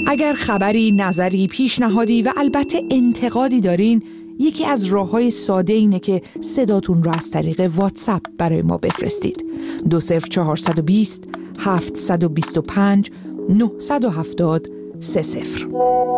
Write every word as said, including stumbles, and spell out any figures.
اگر خبری، نظری، پیشنهادی و البته انتقادی دارین، یکی از راه‌های ساده اینه که صداتون رو از طریق واتساپ برای ما بفرستید. دو صفر چهارصد و بیست هفتصد و بیست و پنج نهصد و هفتاد سه صفر.